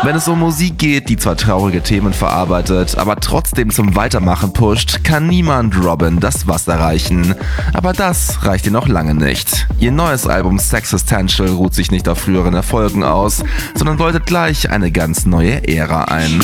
Wenn es um Musik geht, die zwar traurige Themen verarbeitet, aber trotzdem zum Weitermachen pusht, kann niemand Robyn das Wasser reichen. Aber das reicht ihr noch lange nicht. Ihr neues Album Sexistential ruht sich nicht auf früheren Erfolgen aus, sondern läutet gleich eine ganz neue Ära ein.